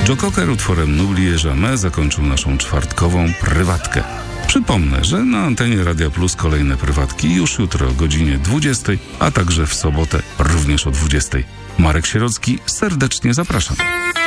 Joe Cocker utworem N'oublie jamais zakończył naszą czwartkową prywatkę. Przypomnę, że na antenie Radia Plus kolejne prywatki już jutro o godzinie 20, a także w sobotę również o 20. Marek Sierocki, serdecznie zapraszam.